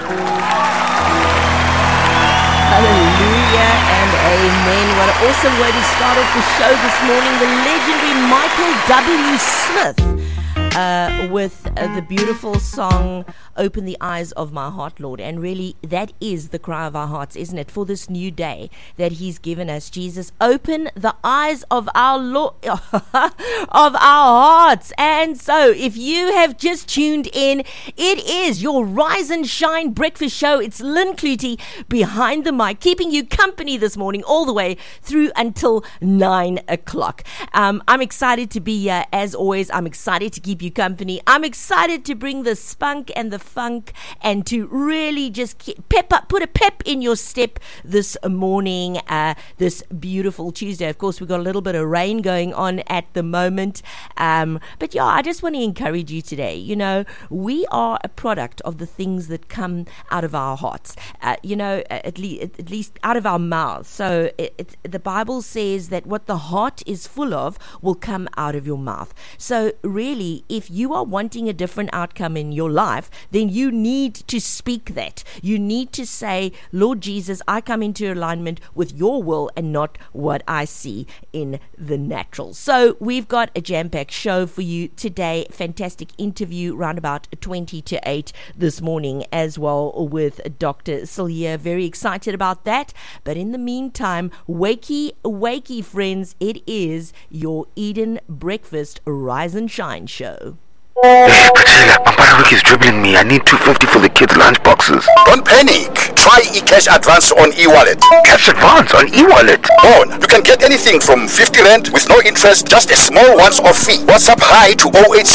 Hallelujah and amen. What an awesome way to start off the show this morning. The legendary Michael W. Smith with the beautiful song, Open the Eyes of My Heart, Lord. And really, that is the cry of our hearts, isn't it? For this new day that He's given us. Jesus, open the eyes of our Lord, of our hearts. And so, if you have just tuned in, it is your Rise and Shine breakfast show. It's Lynn Clutie behind the mic, keeping you company this morning all the way through until 9 o'clock. I'm excited to be here, as always. I'm excited to keep you company. I'm excited to bring the spunk and the funk and to really just put a pep in your step this morning, this beautiful Tuesday. Of course, we've got a little bit of rain going on at the moment. But yeah, I just want to encourage you today. You know, we are a product of the things that come out of our hearts, at least out of our mouths. So the Bible says that what the heart is full of will come out of your mouth. So really, if you are wanting a different outcome in your life, then you need to speak that. You need to say, Lord Jesus, I come into alignment with your will and not what I see in the natural. So we've got a jam-packed show for you today. Fantastic interview round about 20 to 8 this morning as well with Dr. Sylvia. Very excited about that. But in the meantime, wakey friends, it is your Eden Breakfast Rise and Shine show. Hey, Priscilla, Pampara Rick is dribbling me. I need $250 for the kids' lunch boxes. Don't panic. Try eCash Advance on eWallet. Cash advance on eWallet? You can get anything from 50 Rand with no interest, just a small once-off fee. WhatsApp hi to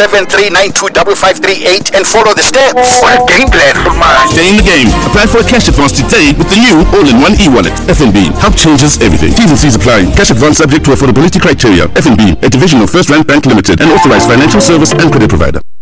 0873925538 and follow the steps. What a game plan for mine. Stay in the game. Apply for a cash advance today with the new all-in-one eWallet. FNB. Help changes everything. T's and C's apply. Cash advance subject to affordability criteria. FNB, a division of First Rand Bank Limited, an authorized financial service and credit provider.